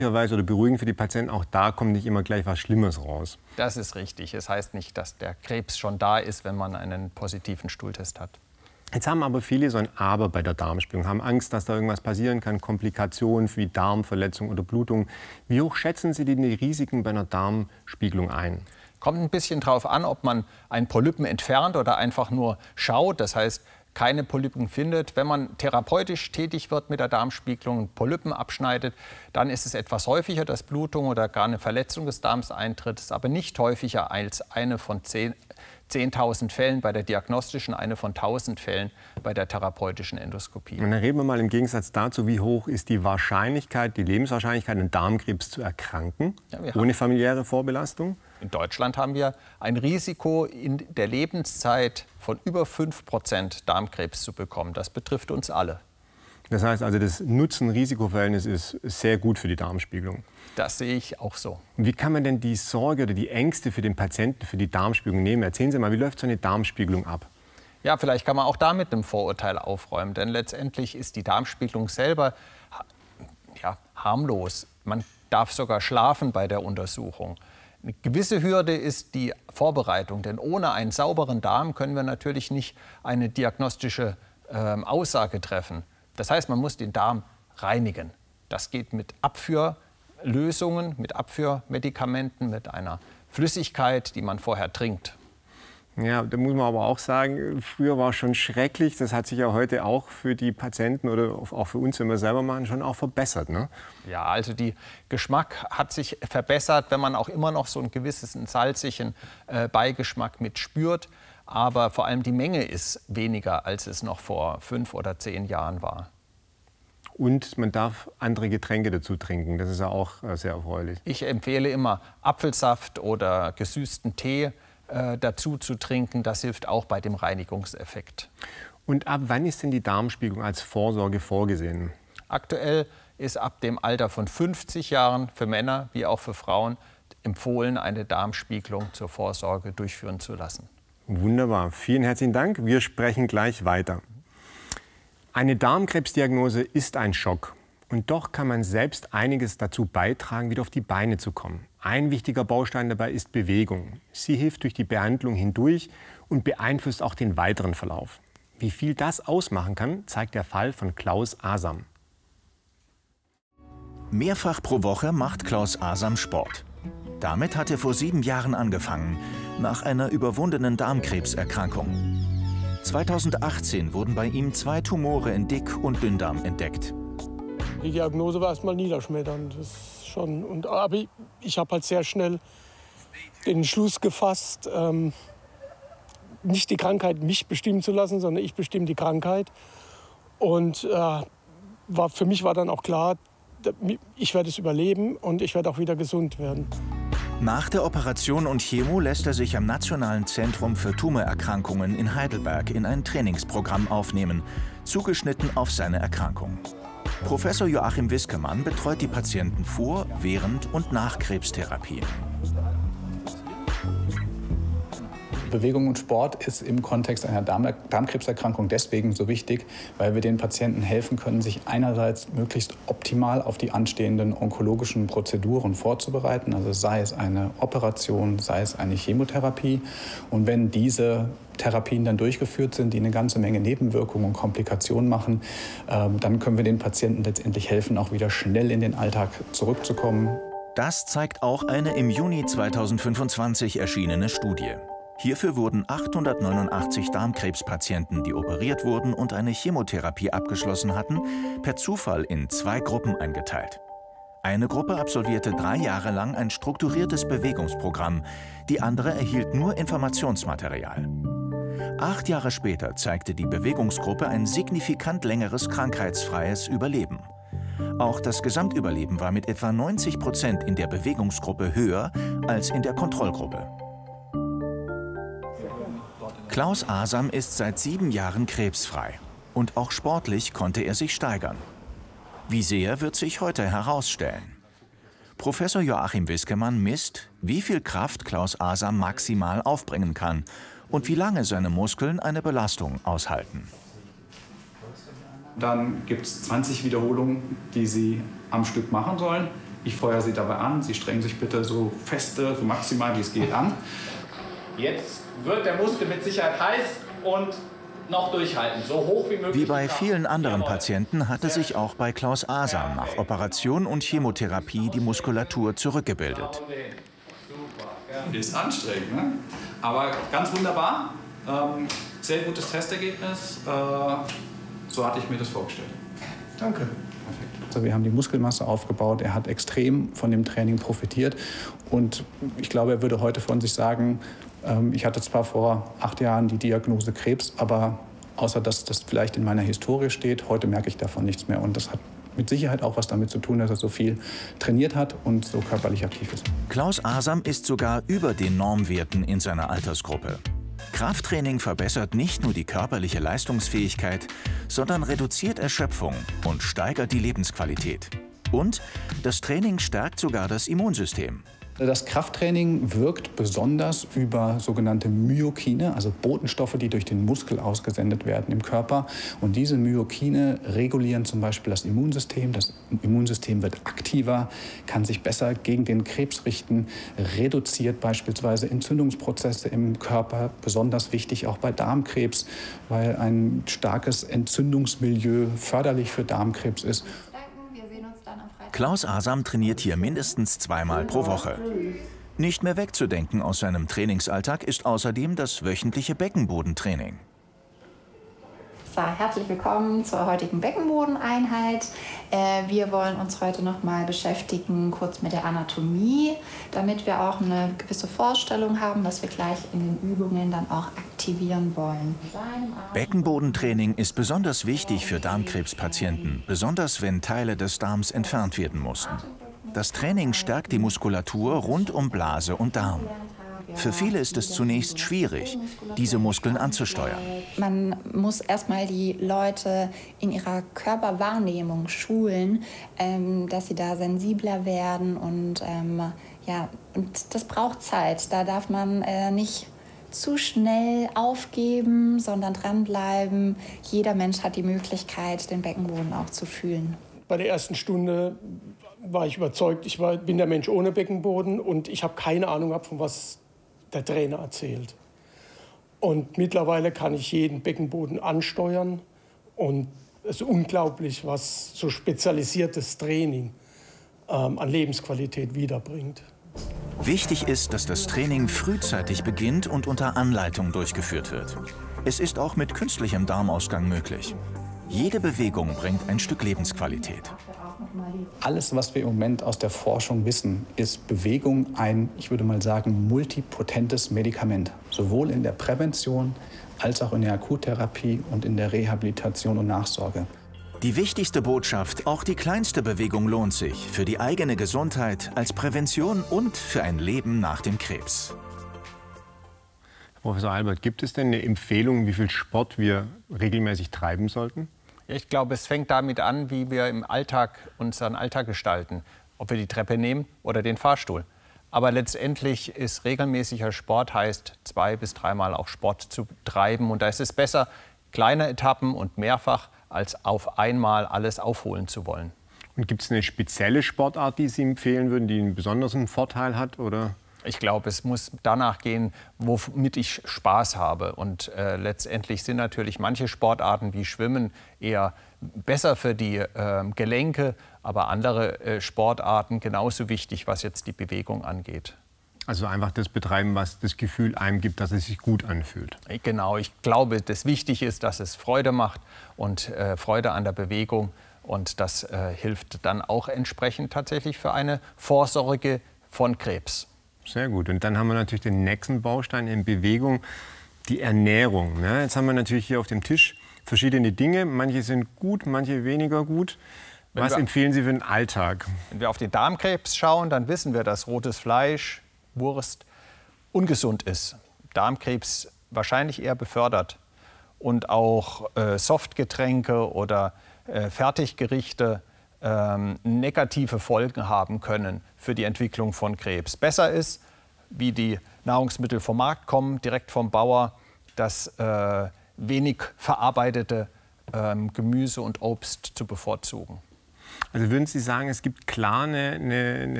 oder beruhigend für die Patienten, auch da kommt nicht immer gleich was Schlimmes raus. Das ist richtig. Es heißt nicht, dass der Krebs schon da ist, wenn man einen positiven Stuhltest hat. Jetzt haben aber viele so ein Aber bei der Darmspiegelung, haben Angst, dass da irgendwas passieren kann, Komplikationen wie Darmverletzung oder Blutung. Wie hoch schätzen Sie die Risiken bei einer Darmspiegelung ein? Kommt ein bisschen drauf an, ob man einen Polypen entfernt oder einfach nur schaut. Das heißt, keine Polypen findet. Wenn man therapeutisch tätig wird mit der Darmspiegelung, Polypen abschneidet, dann ist es etwas häufiger, dass Blutung oder gar eine Verletzung des Darms eintritt. Es ist aber nicht häufiger als eine von 10.000 Fällen bei der diagnostischen, eine von 1.000 Fällen bei der therapeutischen Endoskopie. Und dann reden wir mal im Gegensatz dazu, wie hoch ist die Wahrscheinlichkeit, die Lebenswahrscheinlichkeit, an Darmkrebs zu erkranken, ohne familiäre Vorbelastung? In Deutschland haben wir ein Risiko in der Lebenszeit von über 5% Darmkrebs zu bekommen. Das betrifft uns alle. Das heißt also, das Nutzen-Risiko-Verhältnis ist sehr gut für die Darmspiegelung. Das sehe ich auch so. Wie kann man denn die Sorge oder die Ängste für den Patienten für die Darmspiegelung nehmen? Erzählen Sie mal, wie läuft so eine Darmspiegelung ab? Ja, vielleicht kann man auch da mit einem Vorurteil aufräumen. Denn letztendlich ist die Darmspiegelung selber harmlos. Man darf sogar schlafen bei der Untersuchung. Eine gewisse Hürde ist die Vorbereitung, denn ohne einen sauberen Darm können wir natürlich nicht eine diagnostische Aussage treffen. Das heißt, man muss den Darm reinigen. Das geht mit Abführlösungen, mit Abführmedikamenten, mit einer Flüssigkeit, die man vorher trinkt. Ja, da muss man aber auch sagen, früher war es schon schrecklich. Das hat sich ja heute auch für die Patienten oder auch für uns, wenn wir selber machen, schon auch verbessert, ne? Ja, also der Geschmack hat sich verbessert, wenn man auch immer noch so einen gewissen salzigen Beigeschmack mit spürt. Aber vor allem die Menge ist weniger, als es noch vor 5 oder 10 Jahren war. Und man darf andere Getränke dazu trinken. Das ist ja auch sehr erfreulich. Ich empfehle immer Apfelsaft oder gesüßten Tee dazu zu trinken. Das hilft auch bei dem Reinigungseffekt. Und ab wann ist denn die Darmspiegelung als Vorsorge vorgesehen? Aktuell ist ab dem Alter von 50 Jahren für Männer wie auch für Frauen empfohlen, eine Darmspiegelung zur Vorsorge durchführen zu lassen. Wunderbar. Vielen herzlichen Dank. Wir sprechen gleich weiter. Eine Darmkrebsdiagnose ist ein Schock. Und doch kann man selbst einiges dazu beitragen, wieder auf die Beine zu kommen. Ein wichtiger Baustein dabei ist Bewegung. Sie hilft durch die Behandlung hindurch und beeinflusst auch den weiteren Verlauf. Wie viel das ausmachen kann, zeigt der Fall von Klaus Asam. Mehrfach pro Woche macht Klaus Asam Sport. Damit hat er vor 7 Jahren angefangen, nach einer überwundenen Darmkrebserkrankung. 2018 wurden bei ihm 2 Tumore in Dick- und Dünndarm entdeckt. Die Diagnose war erstmal niederschmetternd. Aber ich habe halt sehr schnell den Entschluss gefasst, nicht die Krankheit mich bestimmen zu lassen, sondern ich bestimme die Krankheit. Und für mich war dann auch klar, ich werde es überleben und ich werde auch wieder gesund werden. Nach der Operation und Chemo lässt er sich am Nationalen Zentrum für Tumorerkrankungen in Heidelberg in ein Trainingsprogramm aufnehmen, zugeschnitten auf seine Erkrankung. Professor Joachim Wiskemann betreut die Patienten vor, während und nach Krebstherapien. Bewegung und Sport ist im Kontext einer Darmkrebserkrankung deswegen so wichtig, weil wir den Patienten helfen können, sich einerseits möglichst optimal auf die anstehenden onkologischen Prozeduren vorzubereiten, also sei es eine Operation, sei es eine Chemotherapie. Und wenn diese Therapien dann durchgeführt sind, die eine ganze Menge Nebenwirkungen und Komplikationen machen, dann können wir den Patienten letztendlich helfen, auch wieder schnell in den Alltag zurückzukommen. Das zeigt auch eine im Juni 2025 erschienene Studie. Hierfür wurden 889 Darmkrebspatienten, die operiert wurden und eine Chemotherapie abgeschlossen hatten, per Zufall in 2 Gruppen eingeteilt. Eine Gruppe absolvierte 3 Jahre lang ein strukturiertes Bewegungsprogramm, die andere erhielt nur Informationsmaterial. 8 Jahre später zeigte die Bewegungsgruppe ein signifikant längeres krankheitsfreies Überleben. Auch das Gesamtüberleben war mit etwa 90% in der Bewegungsgruppe höher als in der Kontrollgruppe. Klaus Asam ist seit 7 Jahren krebsfrei. Und auch sportlich konnte er sich steigern. Wie sehr, wird sich heute herausstellen. Professor Joachim Wiskemann misst, wie viel Kraft Klaus Asam maximal aufbringen kann und wie lange seine Muskeln eine Belastung aushalten. Dann gibt es 20 Wiederholungen, die Sie am Stück machen sollen. Ich feuere Sie dabei an. Sie strengen sich bitte so feste, so maximal wie es geht an. Jetzt wird der Muskel mit Sicherheit heiß und noch durchhalten, so hoch wie möglich. Wie bei vielen anderen Patienten hatte sich auch bei Klaus Asam nach Operation und Chemotherapie die Muskulatur zurückgebildet. Ist anstrengend, ne? Aber ganz wunderbar. Sehr gutes Testergebnis. So hatte ich mir das vorgestellt. Danke. Also wir haben die Muskelmasse aufgebaut. Er hat extrem von dem Training profitiert. Und ich glaube, er würde heute von sich sagen, ich hatte zwar vor 8 Jahren die Diagnose Krebs, aber außer dass das vielleicht in meiner Historie steht, heute merke ich davon nichts mehr. Und das hat mit Sicherheit auch was damit zu tun, dass er so viel trainiert hat und so körperlich aktiv ist. Klaus Asam ist sogar über den Normwerten in seiner Altersgruppe. Krafttraining verbessert nicht nur die körperliche Leistungsfähigkeit, sondern reduziert Erschöpfung und steigert die Lebensqualität. Und das Training stärkt sogar das Immunsystem. Das Krafttraining wirkt besonders über sogenannte Myokine, also Botenstoffe, die durch den Muskel ausgesendet werden im Körper. Und diese Myokine regulieren zum Beispiel das Immunsystem. Das Immunsystem wird aktiver, kann sich besser gegen den Krebs richten, reduziert beispielsweise Entzündungsprozesse im Körper. Besonders wichtig auch bei Darmkrebs, weil ein starkes Entzündungsmilieu förderlich für Darmkrebs ist. Klaus Asam trainiert hier mindestens 2-mal pro Woche. Nicht mehr wegzudenken aus seinem Trainingsalltag ist außerdem das wöchentliche Beckenbodentraining. So, herzlich willkommen zur heutigen Beckenbodeneinheit. Wir wollen uns heute noch mal beschäftigen, kurz mit der Anatomie, damit wir auch eine gewisse Vorstellung haben, was wir gleich in den Übungen dann auch aktivieren wollen. Beckenbodentraining ist besonders wichtig für Darmkrebspatienten, besonders wenn Teile des Darms entfernt werden mussten. Das Training stärkt die Muskulatur rund um Blase und Darm. Für viele ist es zunächst schwierig, diese Muskeln anzusteuern. Man muss erstmal die Leute in ihrer Körperwahrnehmung schulen, dass sie da sensibler werden und das braucht Zeit. Da darf man nicht zu schnell aufgeben, sondern dranbleiben. Jeder Mensch hat die Möglichkeit, den Beckenboden auch zu fühlen. Bei der ersten Stunde war ich überzeugt, bin der Mensch ohne Beckenboden und ich habe keine Ahnung gehabt, von was der Trainer erzählt. Und mittlerweile kann ich jeden Beckenboden ansteuern. Und es ist unglaublich, was so spezialisiertes Training an Lebensqualität wiederbringt. Wichtig ist, dass das Training frühzeitig beginnt und unter Anleitung durchgeführt wird. Es ist auch mit künstlichem Darmausgang möglich. Jede Bewegung bringt ein Stück Lebensqualität. Alles, was wir im Moment aus der Forschung wissen, ist Bewegung ein, ich würde mal sagen, multipotentes Medikament. Sowohl in der Prävention als auch in der Akuttherapie und in der Rehabilitation und Nachsorge. Die wichtigste Botschaft, auch die kleinste Bewegung lohnt sich für die eigene Gesundheit, als Prävention und für ein Leben nach dem Krebs. Professor Albert, gibt es denn eine Empfehlung, wie viel Sport wir regelmäßig treiben sollten? Ich glaube, es fängt damit an, wie wir im Alltag unseren Alltag gestalten. Ob wir die Treppe nehmen oder den Fahrstuhl. Aber letztendlich ist regelmäßiger Sport, heißt 2- bis 3-mal auch Sport zu treiben. Und da ist es besser, kleine Etappen und mehrfach, als auf einmal alles aufholen zu wollen. Und gibt es eine spezielle Sportart, die Sie empfehlen würden, die einen besonderen Vorteil hat? Oder? Ich glaube, es muss danach gehen, womit ich Spaß habe. Und letztendlich sind natürlich manche Sportarten wie Schwimmen eher besser für die Gelenke, aber andere Sportarten genauso wichtig, was jetzt die Bewegung angeht. Also einfach das betreiben, was das Gefühl einem gibt, dass es sich gut anfühlt. Genau, ich glaube, das Wichtige ist, dass es Freude macht und Freude an der Bewegung. Und das hilft dann auch entsprechend tatsächlich für eine Vorsorge von Krebs. Sehr gut. Und dann haben wir natürlich den nächsten Baustein in Bewegung, die Ernährung. Ja, jetzt haben wir natürlich hier auf dem Tisch verschiedene Dinge. Manche sind gut, manche weniger gut. Was empfehlen Sie für den Alltag? Wenn wir auf den Darmkrebs schauen, dann wissen wir, dass rotes Fleisch, Wurst ungesund ist. Darmkrebs wahrscheinlich eher befördert. Und auch Softgetränke oder Fertiggerichte negative Folgen haben können für die Entwicklung von Krebs. Besser ist, wie die Nahrungsmittel vom Markt kommen, direkt vom Bauer, das wenig verarbeitete Gemüse und Obst zu bevorzugen. Also würden Sie sagen, es gibt klar eine